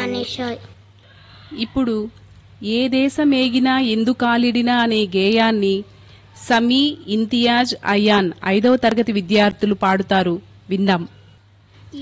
మనీషాయ్. ఇప్పుడు ఏ దేశమేగినా ఎందుకాలిడినా అనే గేయాన్ని సమీ, ఇంతియాజ్, అయాన్ 5వ తరగతి విద్యార్థులు పాడుతారు. విందాం.